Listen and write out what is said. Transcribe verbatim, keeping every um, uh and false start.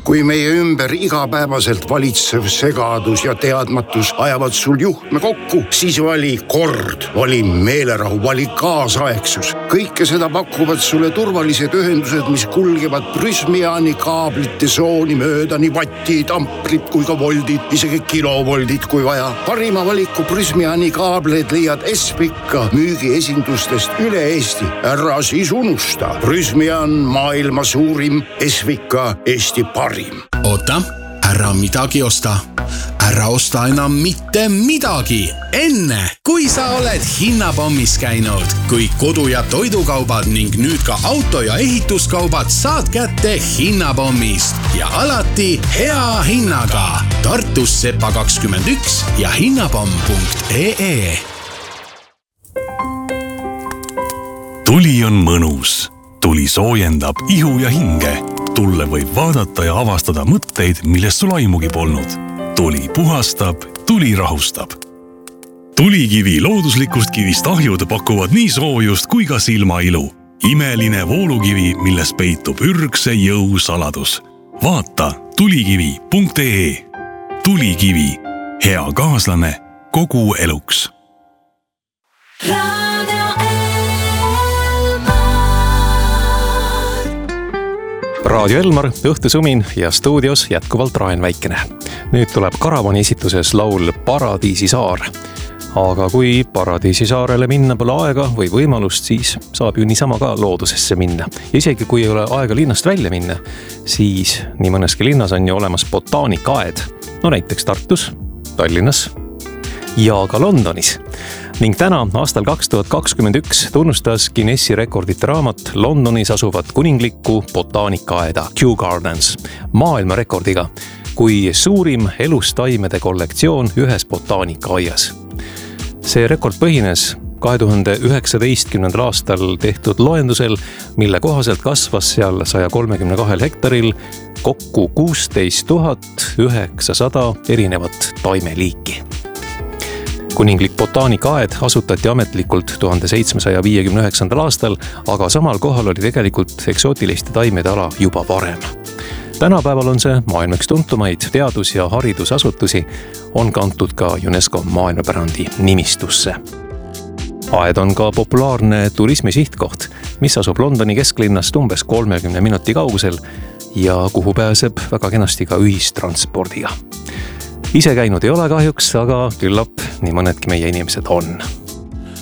kui meie ümber igapäevaselt valitsev segadus ja teadmatus ajavad sul juhtme kokku, siis vali kord, vali meelerahu, vali kaasaegsus. Kõike seda pakuvad sulle turvalised ühendused, mis kulgevad Prysmiani kaablite sooni mööda, nii vattid, amprid kui ka voldid, isegi kilovoldid kui vaja. Parima valiku Prysmiani kaableid leiad Esvika müügiesindustest üle Eesti. Ära siis unusta. Prysmian maailma suurim, Esvika Eesti parim. Oota, ära midagi osta. Ära osta enam mitte midagi. Enne, kui sa oled hinnapommis käinud. Kui kodu- ja toidukaubad ning nüüd ka auto- ja ehituskaubad saad kätte hinnapommist. Ja alati hea hinnaga. Tartus Sepa kakskümmend üks ja hinnapomm punkt ee. Tuli on mõnus. Tuli soojendab ihu ja hinge. Tulle võib vaadata ja avastada mõtteid, millest sul aimugi polnud. Tuli puhastab, tuli rahustab. Tulikivi looduslikust kivist ahjud pakuvad nii soojust kui ka silmailu. Imeline voolukivi, milles peitub ürgse jõu saladus. Vaata tulikivi punkt ee. Tulikivi. Hea kaaslane kogu eluks. Raadio Elmar, õhtusumin ja stuudios jätkuvalt Raen Väikene. Nüüd tuleb Karavani esituses laul Paradiisi saar. Aga kui Paradiisi saarele minna pole aega või võimalust, siis saab ju niisama ka loodusesse minna. Ja isegi kui ei ole aega linnast välja minna, siis nii mõneski linnas on ju olemas botaanikaed. No näiteks Tartus, Tallinnas ja ka Londonis. Ning täna, aastal kaks tuhat kakskümmend üks, tunnustas Guinessi rekordite raamat Londonis asuvat kuninglikku botaanikaeda Kew Gardens maailmarekordiga kui suurim elustaimede kollektsioon ühes botaanikaaias. See rekord põhines kahe tuhande üheksateistkümnendal aastal tehtud loendusel, mille kohaselt kasvas seal saja kolmekümne kahel hektaril kokku kuusteist tuhat üheksasada erinevat taimeliiki. Kuninglik botaanikaed asutati ametlikult tuhande seitsmesaja viiekümne üheksandal aastal, aga samal kohal oli tegelikult eksootiliste taimede ala juba varem. Tänapäeval on see maailma üks tuntumaid teadus- ja haridusasutusi, on kantud ka UNESCO maailmapärandi nimistusse. Aed on ka populaarne turismi sihtkoht, mis asub Londoni kesklinnast umbes kolmekümne minuti kaugusel ja kuhu pääseb väga kenasti ka ühistranspordiga. Ise käinud ei ole kahjuks, aga küllap nii mõnedki meie inimesed on.